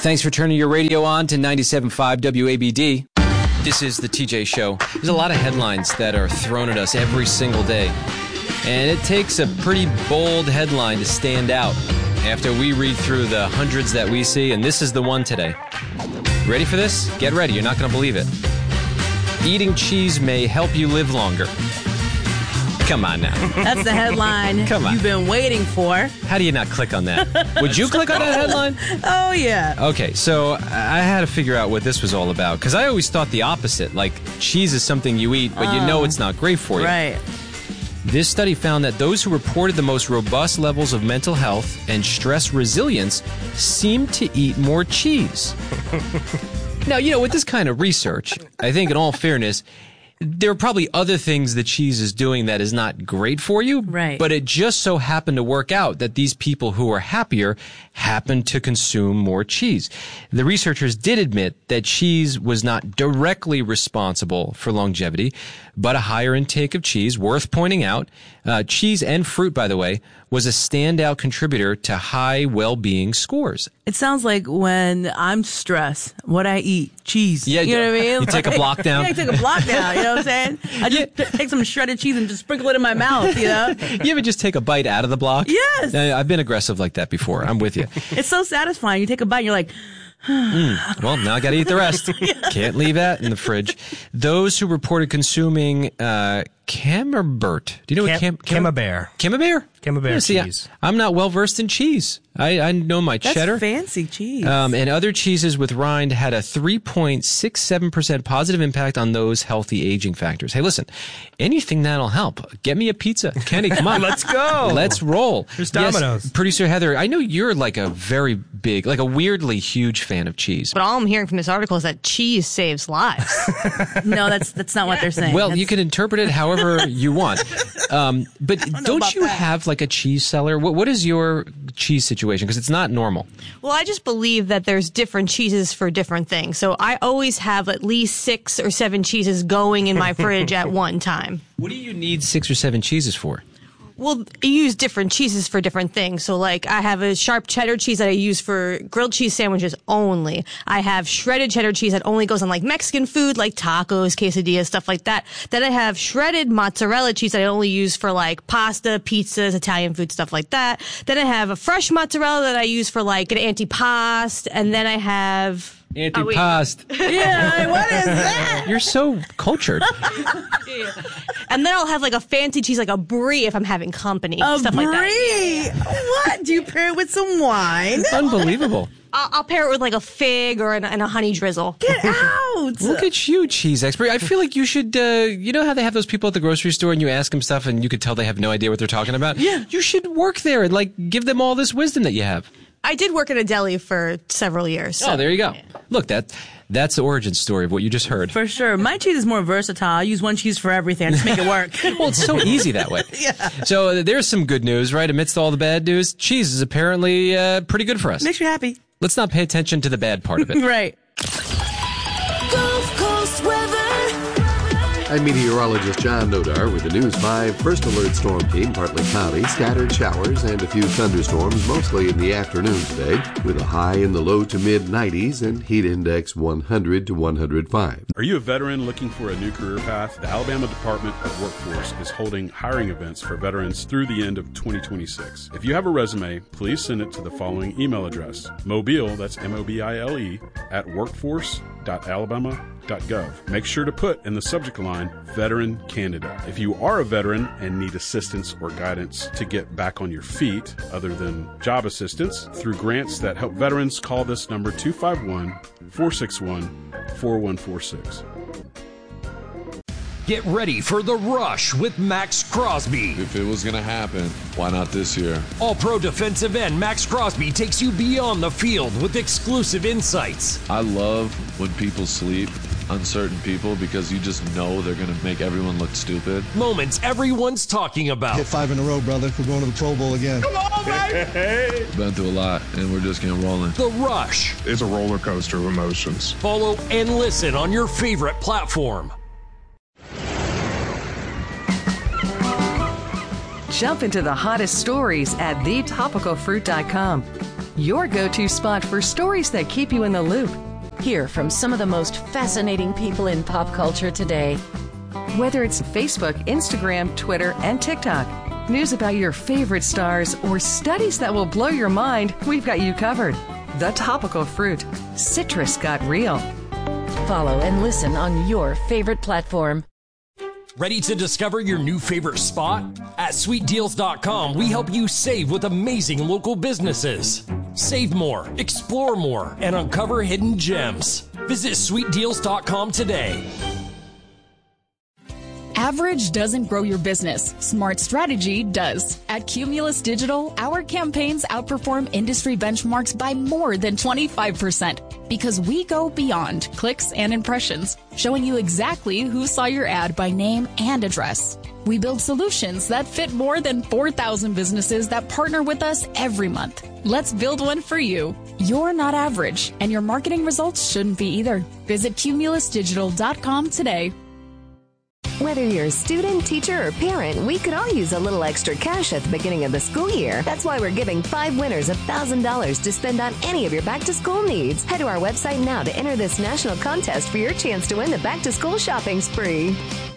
Thanks for turning your radio on to 97.5 WABD. This is the TJ Show. There's a lot of headlines that are thrown at us every single day. And it takes a pretty bold headline to stand out after we read through the hundreds that we see, and this is the one today. Ready for this? Get ready. You're not going to believe it. Eating cheese may help you live longer. Come on now. That's the headline you've been waiting for. How do you not click on that? Would you click on that headline? Oh, yeah. Okay, so I had to figure out what this was all about, because I always thought the opposite. Like, cheese is something you eat, but you know it's not great for you. Right. This study found that those who reported the most robust levels of mental health and stress resilience seemed to eat more cheese. Now, with this kind of research, I think in all fairness, there are probably other things that cheese is doing that is not great for you. Right. But it just so happened to work out that these people who are happier happened to consume more cheese. The researchers did admit that cheese was not directly responsible for longevity, but a higher intake of cheese, worth pointing out, cheese and fruit, by the way, was a standout contributor to high well-being scores. It sounds like when I'm stressed, what I eat, cheese. Yeah, you know what I mean? You take a block down. Yeah, I take a block down, you know what I'm saying? I just take some shredded cheese and just sprinkle it in my mouth, You ever just take a bite out of the block? Yes. I've been aggressive like that before. I'm with you. It's so satisfying. You take a bite and you're like... Well, now I got to eat the rest. Can't leave that in the fridge. Those who reported consuming Camembert. Do you know what Camembert? Camembert? Camembert cheese. I'm not well versed in cheese. I know my cheddar. That's fancy cheese. And other cheeses with rind had a 3.67% positive impact on those healthy aging factors. Hey, listen, anything that'll help. Get me a pizza. Kenny, come on. Let's go. Let's roll. Here's Domino's. Yes, Producer Heather, I know you're like a very big, like a weirdly huge fan of cheese. But all I'm hearing from this article is that cheese saves lives. No, that's not what they're saying. Well, you can interpret it however you want. But don't you have like a cheese cellar? What is your cheese situation? Because it's not normal. Well, I just believe that there's different cheeses for different things. So I always have at least 6 or 7 cheeses going in my fridge at one time. What do you need 6 or 7 cheeses for? Well, you use different cheeses for different things. So, like, I have a sharp cheddar cheese that I use for grilled cheese sandwiches only. I have shredded cheddar cheese that only goes on, like, Mexican food, like tacos, quesadillas, stuff like that. Then I have shredded mozzarella cheese that I only use for, like, pasta, pizzas, Italian food, stuff like that. Then I have a fresh mozzarella that I use for, like, an antipasto. And then I have... Antipasto. Yeah, what is that? You're so cultured. And then I'll have like a fancy cheese, like a brie, if I'm having company. A stuff brie? Like that. What? Do you pair it with some wine? Unbelievable. I'll pair it with like a fig or and a honey drizzle. Get out! Look at you, cheese expert. I feel like you should, you know how they have those people at the grocery store and you ask them stuff and you could tell they have no idea what they're talking about? Yeah. You should work there and like give them all this wisdom that you have. I did work in a deli for several years. So. Oh, there you go. Look, that's the origin story of what you just heard. For sure. My cheese is more versatile. I use one cheese for everything. I just make it work. Well, it's so easy that way. Yeah. So there's some good news, right? Amidst all the bad news, cheese is apparently pretty good for us. Makes you happy. Let's not pay attention to the bad part of it. Right. Gulf Coast weather. I'm meteorologist John Nodar with the News 5 First Alert Storm Team. Partly cloudy, scattered showers, and a few thunderstorms, mostly in the afternoon today, with a high in the low to mid-90s and heat index 100 to 105. Are you a veteran looking for a new career path? The Alabama Department of Workforce is holding hiring events for veterans through the end of 2026. If you have a resume, please send it to the following email address: Mobile, that's MOBILE, at workforce.alabama.gov. Make sure to put in the subject line Veteran Candidate. If you are a veteran and need assistance or guidance to get back on your feet, other than job assistance, through grants that help veterans, call this number 251-461-4146. Get ready for The Rush with Max Crosby. If it was going to happen, why not this year? All-pro defensive end Max Crosby takes you beyond the field with exclusive insights. I love when people sleep on certain people because you just know they're going to make everyone look stupid. Moments everyone's talking about. Hit 5 in a row, brother. We're going to the Pro Bowl again. Come on, baby! Been through a lot, and we're just getting rolling. The Rush. It's a roller coaster of emotions. Follow and listen on your favorite platform. Jump into the hottest stories at thetopicalfruit.com. your go-to spot for stories that keep you in the loop. Hear from some of the most fascinating people in pop culture today. Whether it's Facebook, Instagram, Twitter, and TikTok, news about your favorite stars, or studies that will blow your mind, we've got you covered. The Topical Fruit. Citrus got real. Follow and listen on your favorite platform. Ready to discover your new favorite spot? At sweetdeals.com, we help you save with amazing local businesses. Save more, explore more, and uncover hidden gems. Visit sweetdeals.com today. Average doesn't grow your business. Smart strategy does. At Cumulus Digital, our campaigns outperform industry benchmarks by more than 25% because we go beyond clicks and impressions, showing you exactly who saw your ad by name and address. We build solutions that fit more than 4,000 businesses that partner with us every month. Let's build one for you. You're not average, and your marketing results shouldn't be either. Visit cumulusdigital.com today. Whether you're a student, teacher, or parent, we could all use a little extra cash at the beginning of the school year. That's why we're giving 5 winners $1,000 to spend on any of your back-to-school needs. Head to our website now to enter this national contest for your chance to win the back-to-school shopping spree.